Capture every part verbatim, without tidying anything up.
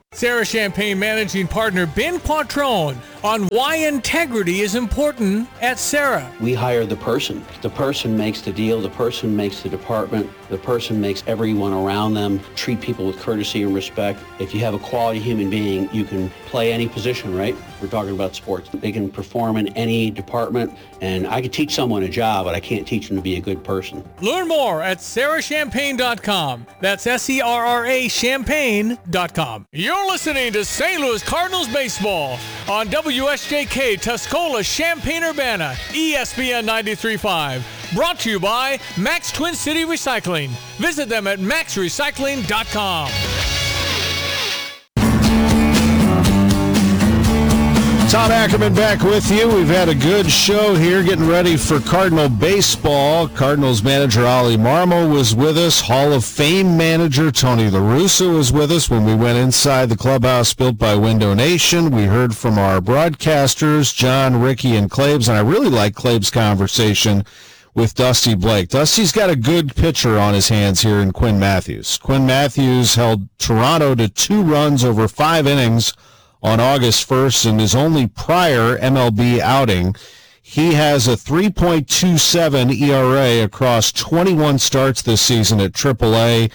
Sarah Champagne Managing Partner Ben Quattrone on why integrity is important at Sarah. We hire the person. The person makes the deal. The person makes the department. The person makes everyone around them treat people with courtesy and respect. If you have a quality human being, you can play any position, right? We're talking about sports. They can perform in any department, and I could teach someone a job, but I can't teach them to be a good person. Learn more at sarah champagne dot com. That's S E R R A champagne dot com. You're listening to Saint Louis Cardinals baseball on W S J K Tuscola, Champaign-Urbana, E S P N ninety-three point five. Brought to you by Max Twin City Recycling. Visit them at max recycling dot com. Tom Ackerman back with you. We've had a good show here getting ready for Cardinal baseball. Cardinals manager Ollie Marmol was with us. Hall of Fame manager Tony La Russa was with us when we went inside the clubhouse built by Window Nation. We heard from our broadcasters, John, Ricky, and Claves, and I really like Claves' conversation with Dusty Blake. Dusty's got a good pitcher on his hands here in Quinn Matthews. Quinn Matthews held Toronto to two runs over five innings on August first in his only prior M L B outing. He has a three point two seven E R A across twenty-one starts this season at triple A.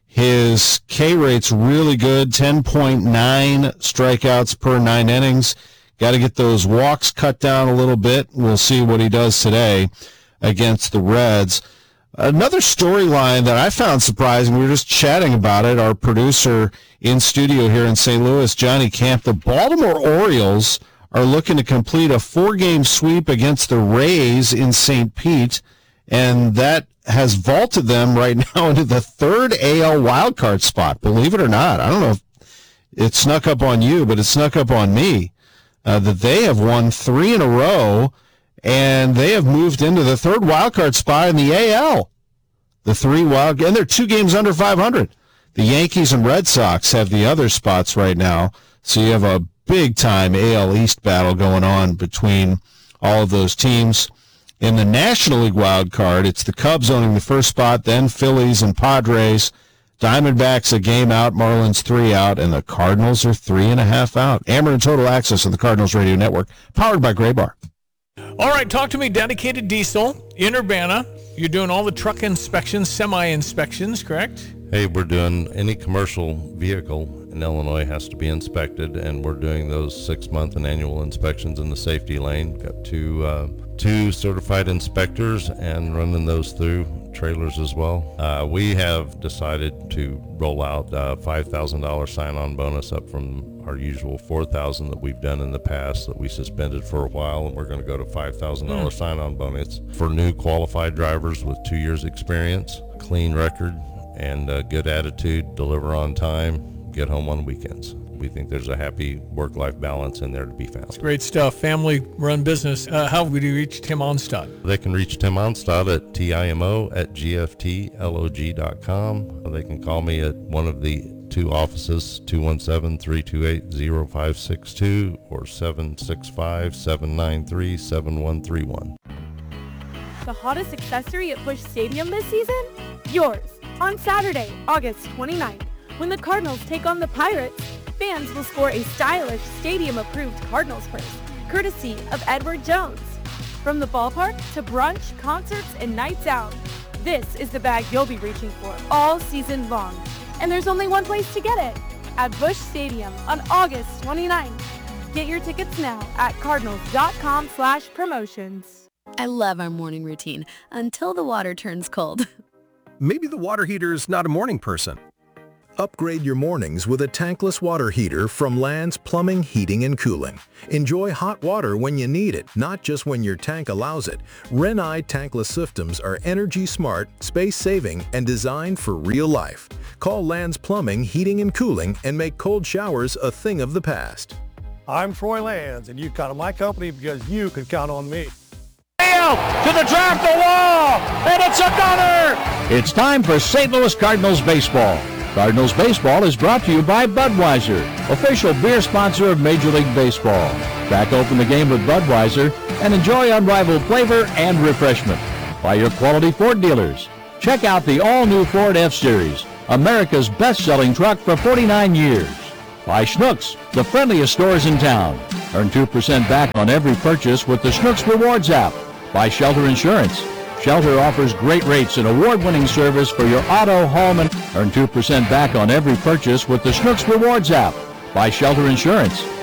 His K rate's really good, ten point nine strikeouts per nine innings. Got to get those walks cut down a little bit. We'll see what he does today against the Reds. Another storyline that I found surprising, we were just chatting about it, our producer in studio here in Saint Louis, Johnny Camp, the Baltimore Orioles are looking to complete a four-game sweep against the Rays in Saint Pete, and that has vaulted them right now into the third A L wildcard spot, believe it or not. I don't know if it snuck up on you, but it snuck up on me, uh, that they have won three in a row, and they have moved into the third wildcard spot in the A L. The three wild, and they're two games under five hundred. The Yankees and Red Sox have the other spots right now, so you have a big-time A L East battle going on between all of those teams. In the National League wild card, it's the Cubs owning the first spot, then Phillies and Padres. Diamondbacks a game out, Marlins three out, and the Cardinals are three and a half out. Amber and Total Access on the Cardinals Radio Network, powered by Gray Bar. All right, talk to me, Dedicated Diesel in Urbana. You're doing all the truck inspections, semi-inspections, correct? Hey, we're doing any commercial vehicle in Illinois has to be inspected, and we're doing those six-month and annual inspections in the safety lane. Got two uh, two certified inspectors and running those through trailers as well. Uh, we have decided to roll out a five thousand dollars sign-on bonus up from our usual four thousand dollars that we've done in the past that we suspended for a while, and we're going to go to five thousand dollars mm. sign-on bonus for new qualified drivers with two years experience, clean record, and a good attitude, deliver on time, get home on weekends. We think there's a happy work-life balance in there to be found. It's great stuff. Family-run business. Uh, how would you reach Tim Onstad? They can reach Tim Onstad at timo at gftlog dot com. They can call me at one of the two offices, two one seven, three two eight, zero five six two or seven six five, seven nine three, seven one three one. The hottest accessory at Busch Stadium this season? Yours. On Saturday, August twenty-ninth, when the Cardinals take on the Pirates, fans will score a stylish stadium-approved Cardinals purse, courtesy of Edward Jones. From the ballpark to brunch, concerts, and nights out, this is the bag you'll be reaching for all season long. And there's only one place to get it, at Busch Stadium on August twenty-ninth. Get your tickets now at cardinals.com slash promotions. I love our morning routine until the water turns cold. Maybe the water heater's not a morning person. Upgrade your mornings with a tankless water heater from Land's Plumbing, Heating, and Cooling. Enjoy hot water when you need it, not just when your tank allows it. Renai tankless systems are energy smart, space-saving, and designed for real life. Call Land's Plumbing, Heating, and Cooling and make cold showers a thing of the past. I'm Troy Lands, and you count on my company because you can count on me. To the track, the wall, and it's a gunner! It's time for Saint Louis Cardinals baseball. Cardinals baseball is brought to you by Budweiser, official beer sponsor of Major League Baseball. Crack open the game with Budweiser and enjoy unrivaled flavor and refreshment. By your quality Ford dealers. Check out the all-new Ford F-Series, America's best-selling truck for forty-nine years. By Schnucks, the friendliest stores in town. Earn two percent back on every purchase with the Schnucks Rewards app. By Shelter Insurance. Shelter offers great rates and award-winning service for your auto, home, and earn two percent back on every purchase with the Schnucks Rewards app. By Shelter Insurance.